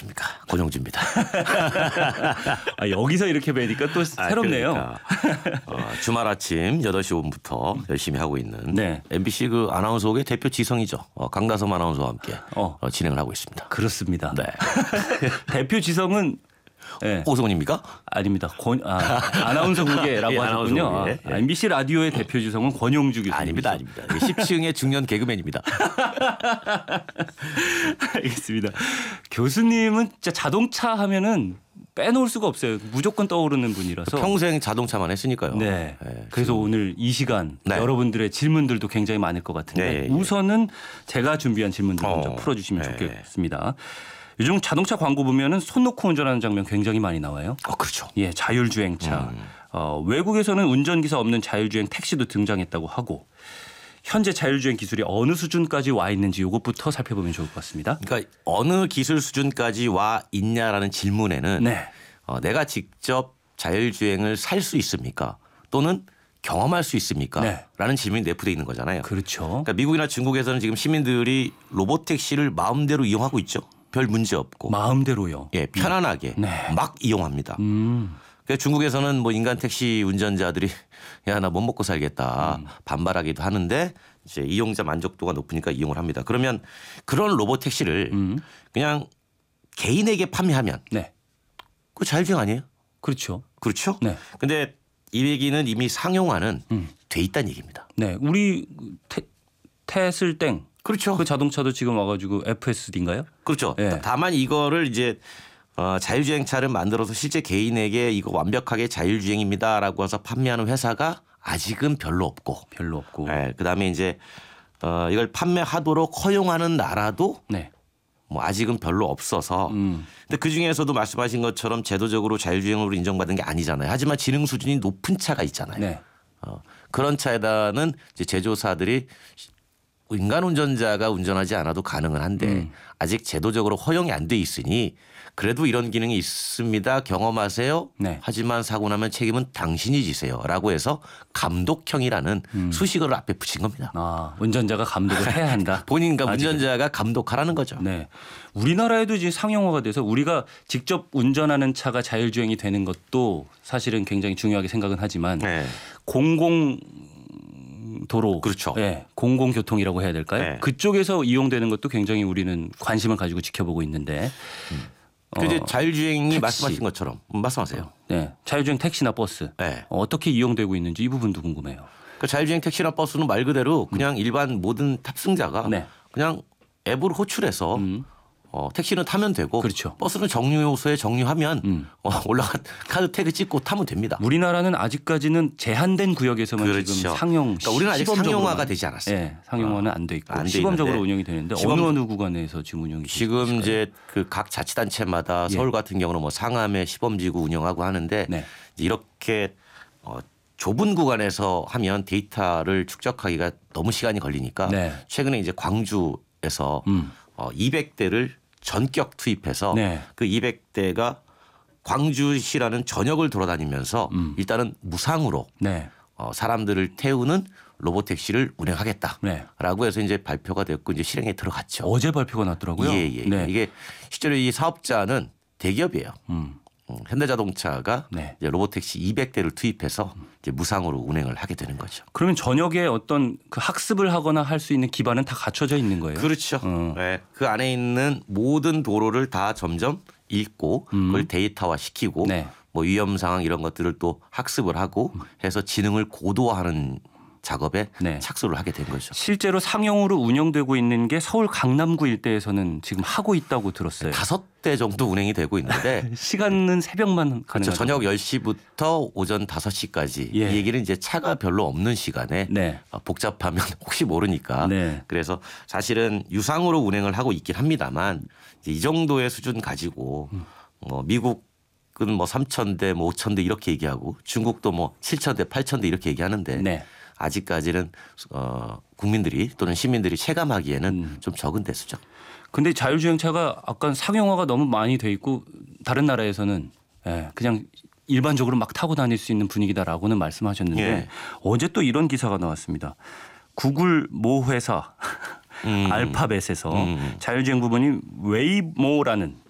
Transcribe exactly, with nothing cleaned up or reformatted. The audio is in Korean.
안녕하십니까. 권영주입니다. 아, 여기서 이렇게 뵈니까 또 새롭네요. 아, 그러니까. 어, 주말 아침 여덟 시 오 분부터 열심히 하고 있는 네. 엠비씨 그 아나운서계 대표 지성이죠. 어, 강다솜 아나운서와 함께 어. 어, 진행을 하고 있습니다. 그렇습니다. 네. 대표 지성은 네. 오승훈입니까? 아닙니다. 권, 아, 아나운서국에라고 예, 하셨군요. 아나운서국에. 아, 엠비씨 라디오의 대표 지성은 권영주 교수님. 아닙니다. 아닙니다. 십 층의 중년 개그맨입니다. 알겠습니다. 교수님은 진짜 자동차 하면은 빼놓을 수가 없어요. 무조건 떠오르는 분이라서. 평생 자동차만 했으니까요. 네. 네. 그래서 오늘 이 시간 네. 여러분들의 질문들도 굉장히 많을 것 같은데 네, 예, 예. 우선은 제가 준비한 질문들 어, 먼저 풀어주시면 네. 좋겠습니다. 요즘 자동차 광고 보면은 손 놓고 운전하는 장면 굉장히 많이 나와요. 어, 그렇죠. 예, 자율주행차. 음. 어, 외국에서는 운전기사 없는 자율주행 택시도 등장했다고 하고 현재 자율주행 기술이 어느 수준까지 와 있는지 이것부터 살펴보면 좋을 것 같습니다. 그러니까 어느 기술 수준까지 와 있냐라는 질문에는 네. 어, 내가 직접 자율주행을 살 수 있습니까? 또는 경험할 수 있습니까? 네. 라는 질문이 내포되어 있는 거잖아요. 그렇죠. 그러니까 미국이나 중국에서는 지금 시민들이 로봇택시를 마음대로 이용하고 있죠. 별 문제 없고. 마음대로요. 예, 편안하게 네. 막 이용합니다. 음. 그러니까 중국에서는 뭐 인간 택시 운전자들이 야, 나 못 먹고 살겠다 음. 반발하기도 하는데 이제 이용자 만족도가 높으니까 이용을 합니다. 그러면 그런 로봇 택시를 음. 그냥 개인에게 판매하면 네. 그거 자율주행 아니에요? 그렇죠. 그렇죠? 네. 근데 이 얘기는 이미 상용화는 음. 돼 있다는 얘기입니다. 네. 우리 테, 테슬땡 그렇죠. 그 자동차도 지금 와가지고 에프에스디인가요? 그렇죠. 네. 다만 이거를 이제 어, 자율주행차를 만들어서 실제 개인에게 이거 완벽하게 자율주행입니다라고 해서 판매하는 회사가 아직은 별로 없고, 별로 없고. 네, 그다음에 이제 어, 이걸 판매하도록 허용하는 나라도 네. 뭐 아직은 별로 없어서. 음. 근데 그 중에서도 말씀하신 것처럼 제도적으로 자율주행으로 인정받은 게 아니잖아요. 하지만 지능 수준이 높은 차가 있잖아요. 네. 어, 그런 차에다는 이제 제조사들이 인간 운전자가 운전하지 않아도 가능은 한데 음. 아직 제도적으로 허용이 안 돼 있으니 그래도 이런 기능이 있습니다. 경험하세요. 네. 하지만 사고 나면 책임은 당신이 지세요라고 해서 감독형이라는 음. 수식어를 앞에 붙인 겁니다. 아, 운전자가 감독을 해야 한다. 본인과 아직은. 운전자가 감독하라는 거죠. 네. 우리나라에도 이제 상용화가 돼서 우리가 직접 운전하는 차가 자율주행이 되는 것도 사실은 굉장히 중요하게 생각은 하지만 네. 공공 도로, 그렇죠. 네, 공공교통이라고 해야 될까요? 네. 그쪽에서 이용되는 것도 굉장히 우리는 관심을 가지고 지켜보고 있는데. 그 이제 어, 자율주행이 택시. 말씀하신 것처럼 음, 말씀하세요. 네, 자율주행 택시나 버스 네. 어, 어떻게 이용되고 있는지 이 부분도 궁금해요. 그 자율주행 택시나 버스는 말 그대로 그냥 일반 모든 탑승자가 네. 그냥 앱을 호출해서 음. 어, 택시는 타면 되고 그렇죠. 버스는 정류소에 정류하면 음. 어, 올라간 카드 태그 찍고 타면 됩니다. 우리나라는 아직까지는 제한된 구역에서만 그렇죠. 지금 상용 그러니까 우리는 아직 시범적으로만. 상용화가 되지 않았어요. 네, 상용화는 안 돼 있고 안돼 시범적으로 있는데 운영이 되는데 시범- 어느 어느 구간에서 지금 운영이 지금 되실까요? 이제 그 각 자치단체마다 예. 서울 같은 경우는 뭐 상암에 시범지구 운영하고 하는데 네. 이제 이렇게 어, 좁은 구간에서 하면 데이터를 축적하기가 너무 시간이 걸리니까 네. 최근에 이제 광주에서 음. 어, 이백 대를 전격 투입해서 네. 그 이백 대가 광주시라는 전역을 돌아다니면서 음. 일단은 무상으로 네. 어, 사람들을 태우는 로봇택시를 운행하겠다라고 네. 해서 이제 발표가 됐고 이제 실행에 들어갔죠. 어제 발표가 났더라고요. 예, 예. 네. 이게 실제로 이 사업자는 대기업이에요. 음. 음, 현대자동차가 네. 이제 로봇택시 이백 대를 투입해서 이제 무상으로 운행을 하게 되는 거죠. 그러면 저녁에 어떤 그 학습을 하거나 할 수 있는 기반은 다 갖춰져 있는 거예요. 그렇죠. 어. 네. 그 안에 있는 모든 도로를 다 점점 읽고 음. 그걸 데이터화 시키고 네. 뭐 위험 상황 이런 것들을 또 학습을 하고 해서 지능을 고도화하는 작업에 네. 착수를 하게 된 거죠. 실제로 상용으로 운영되고 있는 게 서울 강남구 일대에서는 지금 하고 있다고 들었어요. 다섯 대 정도 운행이 되고 있는데 시간은 새벽만 그렇죠. 가능하죠. 저녁 열 시부터 오전 다섯 시까지 예. 이 얘기는 이제 차가 별로 없는 시간에 네. 어, 복잡하면 혹시 모르니까 네. 그래서 사실은 유상으로 운행을 하고 있긴 합니다만 이제 이 정도의 수준 가지고 음. 뭐 미국은 뭐 삼천 대, 뭐 오천 대 이렇게 얘기하고 중국도 뭐 칠천 대, 팔천 대 이렇게 얘기하는데 네. 아직까지는 어, 국민들이 또는 시민들이 체감하기에는 음. 좀 적은 대수죠. 근데 자율주행차가 아까 상용화가 너무 많이 돼 있고 다른 나라에서는 예, 그냥 일반적으로 막 타고 다닐 수 있는 분위기다라고는 말씀하셨는데 예. 어제 또 이런 기사가 나왔습니다. 구글 모 회사 음. 알파벳에서 음. 자율주행 부분이 웨이모라는